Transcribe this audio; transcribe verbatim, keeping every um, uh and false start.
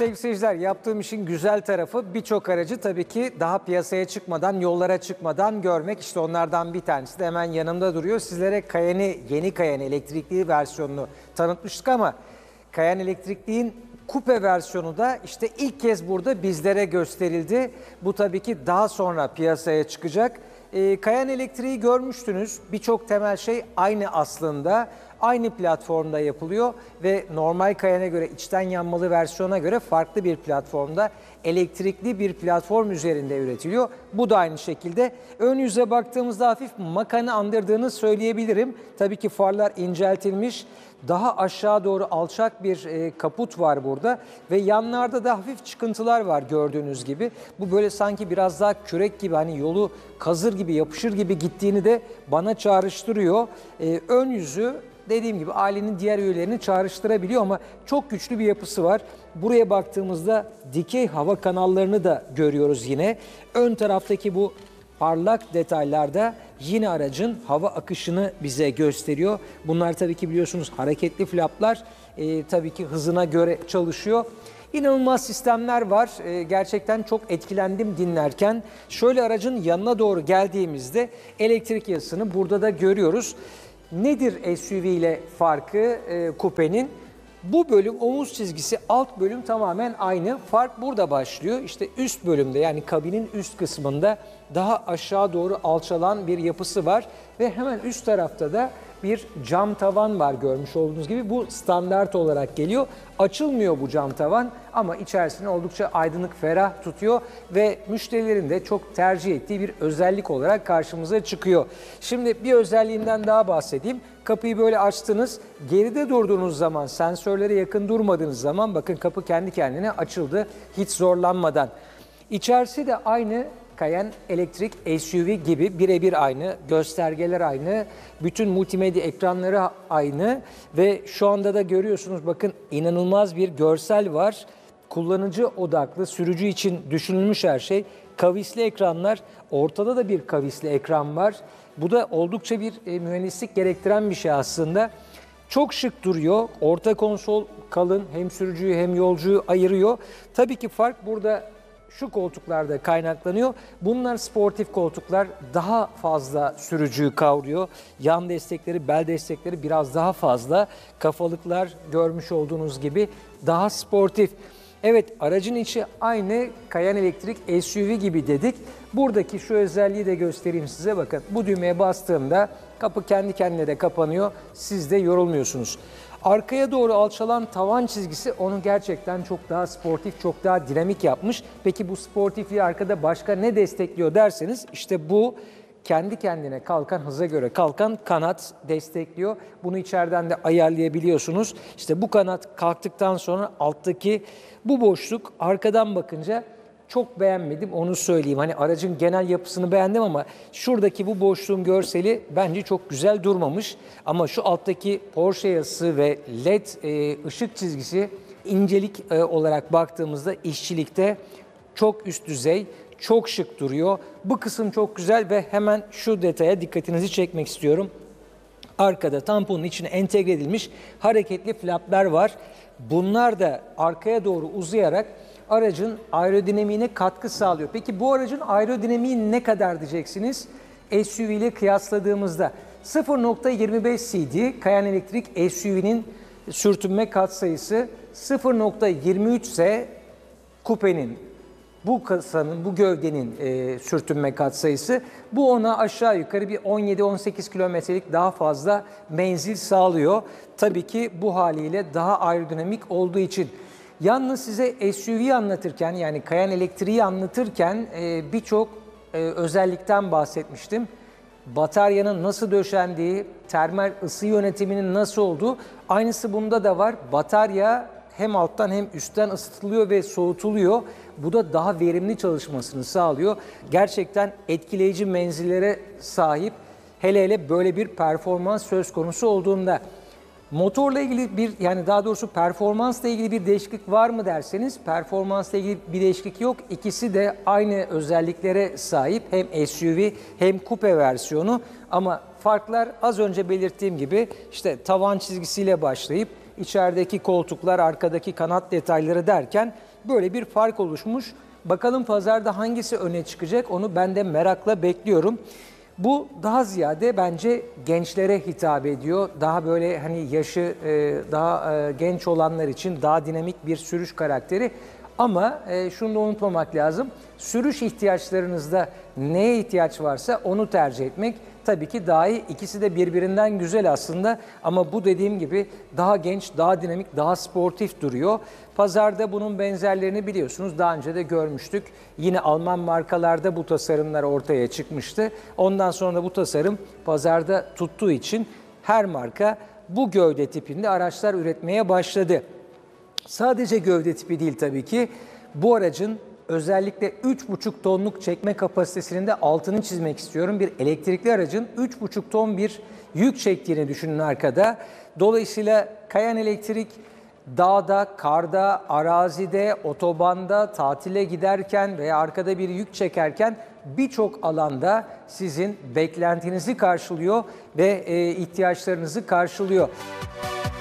sevgili seyirciler, yaptığım işin güzel tarafı birçok aracı tabii ki daha piyasaya çıkmadan, yollara çıkmadan görmek. İşte onlardan bir tanesi de hemen yanımda duruyor. Sizlere Cayenne, yeni Cayenne elektrikli versiyonunu tanıtmıştık ama Cayenne elektrikliğin kupe versiyonu da işte ilk kez burada bizlere gösterildi. Bu tabii ki daha sonra piyasaya çıkacak. Ee, Cayenne elektriği görmüştünüz. Birçok temel şey aynı aslında. Aynı platformda yapılıyor ve normal Cayenne'e göre, içten yanmalı versiyona göre farklı bir platformda, elektrikli bir platform üzerinde üretiliyor. Bu da aynı şekilde. Ön yüze baktığımızda hafif Macan'ı andırdığını söyleyebilirim. Tabii ki farlar inceltilmiş. Daha aşağı doğru alçak bir e, kaput var burada ve yanlarda da hafif çıkıntılar var gördüğünüz gibi. Bu böyle sanki biraz daha kürek gibi, hani yolu kazır gibi, yapışır gibi gittiğini de bana çağrıştırıyor. E, ön yüzü dediğim gibi ailenin diğer üyelerini çağrıştırabiliyor ama çok güçlü bir yapısı var. Buraya baktığımızda dikey hava kanallarını da görüyoruz yine. Ön taraftaki bu parlak detaylarda yine aracın hava akışını bize gösteriyor. Bunlar tabii ki biliyorsunuz hareketli flaplar, e, tabii ki hızına göre çalışıyor. İnanılmaz sistemler var. E, gerçekten çok etkilendim dinlerken. Şöyle aracın yanına doğru geldiğimizde elektrik yasını burada da görüyoruz. Nedir S U V ile farkı e, kupenin? Bu bölüm, omuz çizgisi, alt bölüm tamamen aynı. Fark burada başlıyor. İşte üst bölümde, yani kabinin üst kısmında daha aşağı doğru alçalan bir yapısı var. Ve hemen üst tarafta da bir cam tavan var görmüş olduğunuz gibi. Bu standart olarak geliyor. Açılmıyor bu cam tavan ama içerisini oldukça aydınlık, ferah tutuyor ve müşterilerin de çok tercih ettiği bir özellik olarak karşımıza çıkıyor. Şimdi bir özelliğinden daha bahsedeyim. Kapıyı böyle açtınız, geride durduğunuz zaman, sensörlere yakın durmadığınız zaman bakın kapı kendi kendine açıldı hiç zorlanmadan. İçerisi de aynı Cayenne elektrik S U V gibi birebir aynı, göstergeler aynı, bütün multimedya ekranları aynı ve şu anda da görüyorsunuz bakın inanılmaz bir görsel var. Kullanıcı odaklı, sürücü için düşünülmüş her şey. Kavisli ekranlar, ortada da bir kavisli ekran var. Bu da oldukça bir e, mühendislik gerektiren bir şey aslında. Çok şık duruyor. Orta konsol kalın, hem sürücüyü hem yolcuyu ayırıyor. Tabii ki fark burada şu koltuklarda kaynaklanıyor. Bunlar sportif koltuklar, daha fazla sürücüyü kavruyor. Yan destekleri, bel destekleri biraz daha fazla. Kafalıklar görmüş olduğunuz gibi daha sportif. Evet, aracın içi aynı Cayenne elektrik S U V gibi dedik. Buradaki şu özelliği de göstereyim size. Bakın bu düğmeye bastığımda kapı kendi kendine de kapanıyor. Siz de yorulmuyorsunuz. Arkaya doğru alçalan tavan çizgisi onu gerçekten çok daha sportif, çok daha dinamik yapmış. Peki bu sportifliği arkada başka ne destekliyor derseniz, işte bu kendi kendine kalkan, hıza göre kalkan kanat destekliyor. Bunu içeriden de ayarlayabiliyorsunuz. İşte bu kanat kalktıktan sonra alttaki bu boşluk, arkadan bakınca çok beğenmedim, onu söyleyeyim. Hani aracın genel yapısını beğendim ama şuradaki bu boşluğun görseli bence çok güzel durmamış. Ama şu alttaki Porsche yazısı ve led e, ışık çizgisi, incelik e, olarak baktığımızda işçilikte çok üst düzey, çok şık duruyor. Bu kısım çok güzel ve hemen şu detaya dikkatinizi çekmek istiyorum. Arkada tamponun içine entegre edilmiş hareketli flaplar var. Bunlar da arkaya doğru uzayarak aracın aerodinamiğine katkı sağlıyor. Peki bu aracın aerodinamiği ne kadar diyeceksiniz? S U V ile kıyasladığımızda sıfır nokta yirmi beş C D, Cayenne elektrik S U V'nin sürtünme katsayısı, sıfır nokta yirmi üç ise kupenin, bu kasanın, bu gövdenin e, sürtünme katsayısı. Bu ona aşağı yukarı bir on yedi on sekiz kilometrelik daha fazla menzil sağlıyor. Tabii ki bu haliyle daha aerodinamik olduğu için. Yalnız size S U V'yi anlatırken, yani Cayenne elektriği anlatırken e, birçok e, özellikten bahsetmiştim. Bataryanın nasıl döşendiği, termal ısı yönetiminin nasıl olduğu, aynısı bunda da var. Batarya hem alttan hem üstten ısıtılıyor ve soğutuluyor. Bu da daha verimli çalışmasını sağlıyor. Gerçekten etkileyici menzillere sahip, hele hele böyle bir performans söz konusu olduğunda. Motorla ilgili bir, yani daha doğrusu performansla ilgili bir değişiklik var mı derseniz, performansla ilgili bir değişiklik yok. İkisi de aynı özelliklere sahip, hem S U V hem kupe versiyonu, ama farklar az önce belirttiğim gibi işte tavan çizgisiyle başlayıp içerideki koltuklar, arkadaki kanat detayları derken böyle bir fark oluşmuş. Bakalım pazarda hangisi öne çıkacak, onu ben de merakla bekliyorum. Bu daha ziyade bence gençlere hitap ediyor. Daha böyle hani yaşı e, daha e, genç olanlar için daha dinamik bir sürüş karakteri. Ama e, şunu da unutmamak lazım. Sürüş ihtiyaçlarınızda neye ihtiyaç varsa onu tercih etmek tabii ki daha iyi. İkisi de birbirinden güzel aslında ama bu dediğim gibi daha genç, daha dinamik, daha sportif duruyor. Pazarda bunun benzerlerini biliyorsunuz. Daha önce de görmüştük. Yine Alman markalarda bu tasarımlar ortaya çıkmıştı. Ondan sonra bu tasarım pazarda tuttuğu için her marka bu gövde tipinde araçlar üretmeye başladı. Sadece gövde tipi değil tabii ki. Bu aracın özellikle üç buçuk tonluk çekme kapasitesinin de altını çizmek istiyorum. Bir elektrikli aracın üç buçuk ton bir yük çektiğini düşünün arkada. Dolayısıyla Cayenne Elektrik dağda, karda, arazide, otobanda, tatile giderken veya arkada bir yük çekerken birçok alanda sizin beklentinizi karşılıyor ve e, ihtiyaçlarınızı karşılıyor.